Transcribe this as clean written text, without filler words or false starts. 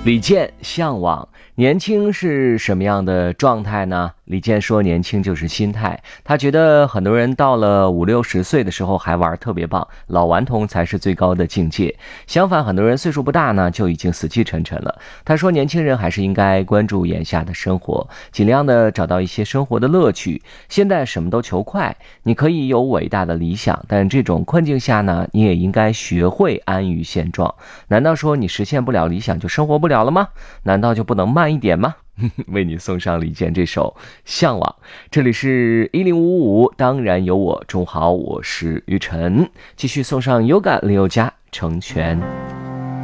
李健向往年轻是什么样的状态呢？李健说年轻就是心态，他觉得很多人到了50、60岁的时候还玩特别棒，老顽童才是最高的境界。相反，很多人岁数不大呢就已经死气沉沉了。他说年轻人还是应该关注眼下的生活，尽量的找到一些生活的乐趣。现在什么都求快，你可以有伟大的理想，但这种困境下呢，你也应该学会安于现状。难道说你实现不了理想就生活不了了吗？难道就不能慢一点吗？为你送上李健这首《向往》。这里是1055，当然有我。中午好，我是雨晨，继续送上 Yoga 林宥嘉成全。